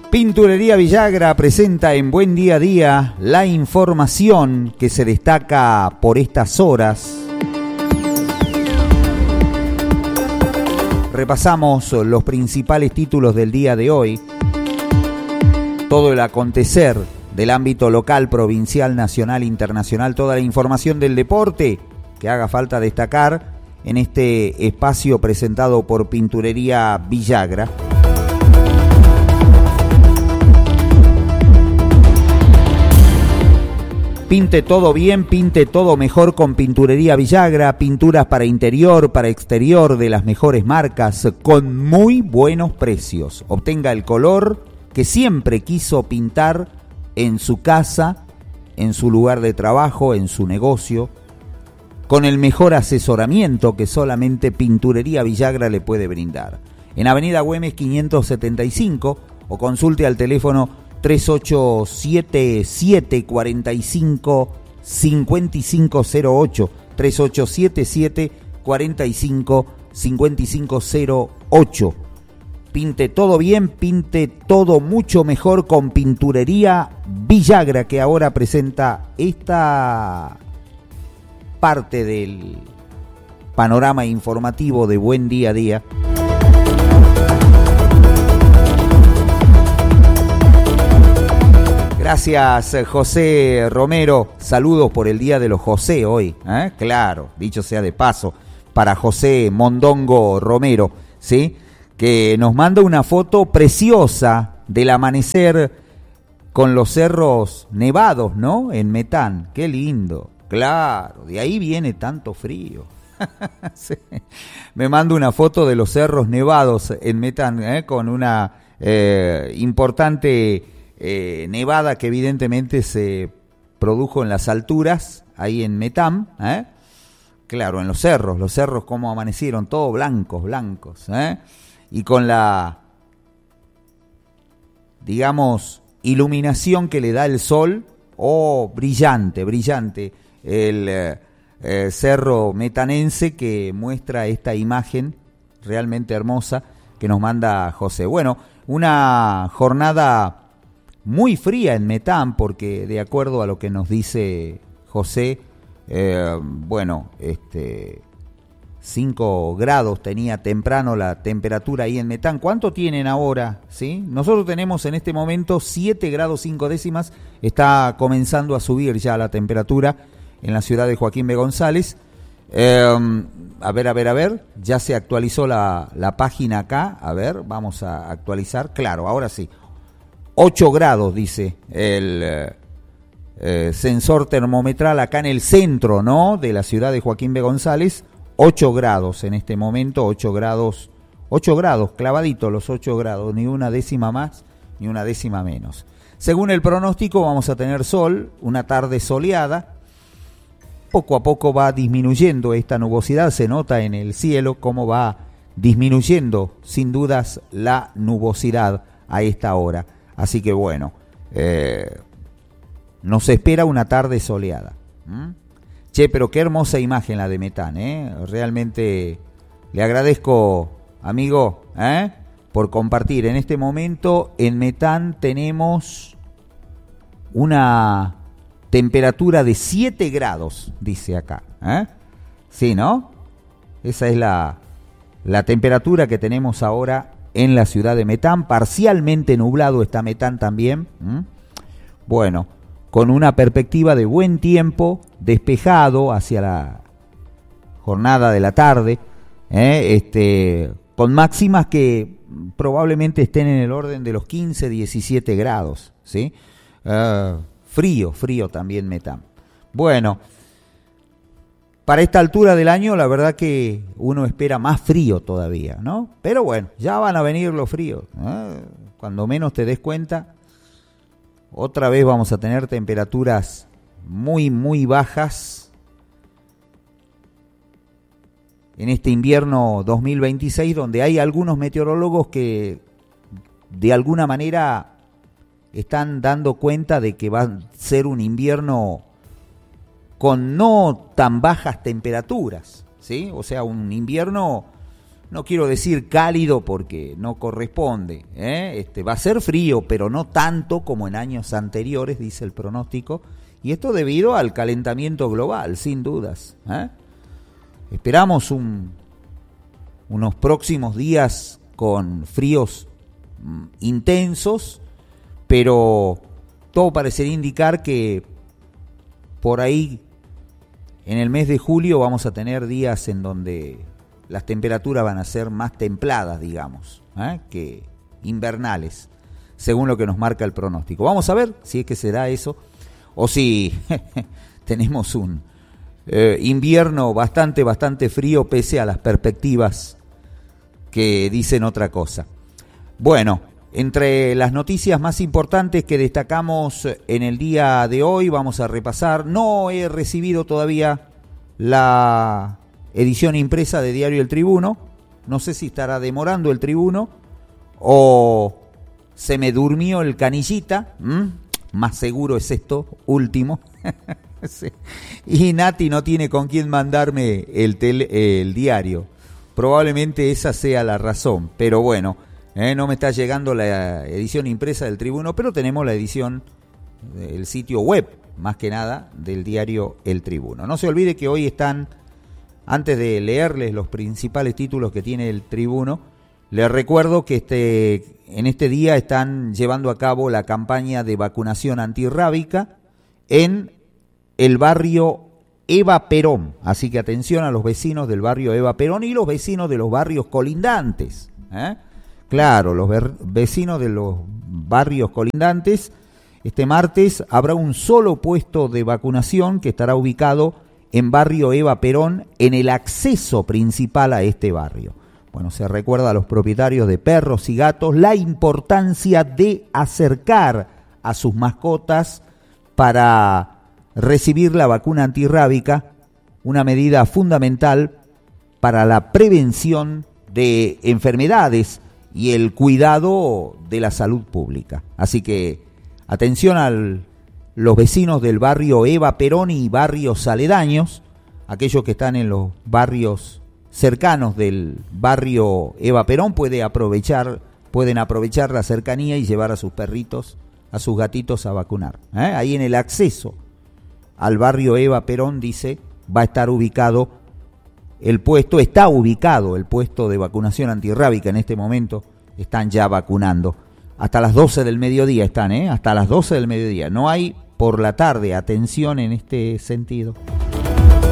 Pinturería Villagra presenta en Buen Día a Día la información que se destaca por estas horas. Repasamos los principales títulos del día de hoy. Todo el acontecer del ámbito local, provincial, nacional, internacional, toda la información del deporte que haga falta destacar en este espacio presentado por Pinturería Villagra. Pinte todo bien, pinte todo mejor con Pinturería Villagra, pinturas para interior, para exterior de las mejores marcas, con muy buenos precios. Obtenga el color que siempre quiso pintar en su casa, en su lugar de trabajo, en su negocio, con el mejor asesoramiento que solamente Pinturería Villagra le puede brindar. En Avenida Güemes 575 o consulte al teléfono 3877-45-5508, 3877-45-5508. Pinte todo bien, pinte todo mucho mejor con Pinturería Villagra, que ahora presenta esta parte del panorama informativo de Buen Día a Día. Gracias, José Romero. Saludos por el Día de los José hoy. Claro, dicho sea de paso, para José Mondongo Romero, ¿sí? Que nos manda una foto preciosa del amanecer con los cerros nevados, ¿no? En Metán. Qué lindo. Claro, de ahí viene tanto frío. Sí. Me manda una foto de los cerros nevados en Metán, con una importante nevada que evidentemente se produjo en las alturas, ahí en Metán, claro, en los cerros como amanecieron, todos blancos, y con la, digamos, iluminación que le da el sol, brillante, el cerro metanense que muestra esta imagen realmente hermosa que nos manda José. Bueno, una jornada muy fría en Metán, porque de acuerdo a lo que nos dice José, 5 grados tenía temprano la temperatura ahí en Metán. ¿Cuánto tienen ahora? ¿Sí? Nosotros tenemos en este momento 7 grados 5 décimas. Está comenzando a subir ya la temperatura en la ciudad de Joaquín B. González. A ver, ya se actualizó la página acá. A ver, vamos a actualizar. Claro, ahora sí. 8 grados, dice el sensor termometral acá en el centro, ¿no?, de la ciudad de Joaquín B. González. 8 grados en este momento, 8 grados, clavaditos los 8 grados, ni una décima más, ni una décima menos. Según el pronóstico vamos a tener sol, una tarde soleada. Poco a poco va disminuyendo esta nubosidad, se nota en el cielo cómo va disminuyendo sin dudas la nubosidad a esta hora. Así que bueno, nos espera una tarde soleada. Che, pero qué hermosa imagen la de Metán, Realmente le agradezco, amigo, por compartir. En este momento en Metán tenemos una temperatura de 7 grados, dice acá. Sí, ¿no? Esa es la temperatura que tenemos ahora en la ciudad de Metán. Parcialmente nublado está Metán también. Bueno, con una perspectiva de buen tiempo, despejado hacia la jornada de la tarde, con máximas que probablemente estén en el orden de los 15, 17 grados, ¿sí? Frío también Metán. Bueno, para esta altura del año, la verdad que uno espera más frío todavía, ¿no? Pero bueno, ya van a venir los fríos. Cuando menos te des cuenta, otra vez vamos a tener temperaturas muy, muy bajas en este invierno 2026, donde hay algunos meteorólogos que de alguna manera están dando cuenta de que va a ser un invierno con no tan bajas temperaturas, ¿sí? O sea, un invierno no quiero decir cálido porque no corresponde, va a ser frío, pero no tanto como en años anteriores, dice el pronóstico, y esto debido al calentamiento global, sin dudas. Esperamos unos próximos días con fríos intensos, pero todo parecería indicar que por ahí en el mes de julio vamos a tener días en donde las temperaturas van a ser más templadas, digamos, que invernales, según lo que nos marca el pronóstico. Vamos a ver si es que será eso, o si tenemos un invierno bastante frío, pese a las perspectivas que dicen otra cosa. Bueno, entre las noticias más importantes que destacamos en el día de hoy, vamos a repasar. No he recibido todavía la edición impresa de Diario El Tribuno. No sé si estará demorando el Tribuno o se me durmió el canillita. Más seguro es esto último. Sí. Y Nati no tiene con quién mandarme el diario. Probablemente esa sea la razón, pero bueno, no me está llegando la edición impresa del Tribuno, pero tenemos la edición del sitio web, más que nada, del diario El Tribuno. No se olvide que hoy están, antes de leerles los principales títulos que tiene el Tribuno, les recuerdo que en este día están llevando a cabo la campaña de vacunación antirrábica en el barrio Eva Perón. Así que atención a los vecinos del barrio Eva Perón y los vecinos de los barrios colindantes. Claro, los vecinos de los barrios colindantes, este martes habrá un solo puesto de vacunación que estará ubicado en barrio Eva Perón, en el acceso principal a este barrio. Bueno, se recuerda a los propietarios de perros y gatos la importancia de acercar a sus mascotas para recibir la vacuna antirrábica, una medida fundamental para la prevención de enfermedades y el cuidado de la salud pública. Así que atención a los vecinos del barrio Eva Perón y barrios aledaños, aquellos que están en los barrios cercanos del barrio Eva Perón pueden aprovechar la cercanía y llevar a sus perritos, a sus gatitos a vacunar. Ahí en el acceso al barrio Eva Perón, dice, va a estar ubicado el puesto de vacunación antirrábica. En este momento están ya vacunando. Hasta las 12 del mediodía están, hasta las 12 del mediodía. No hay por la tarde, atención en este sentido.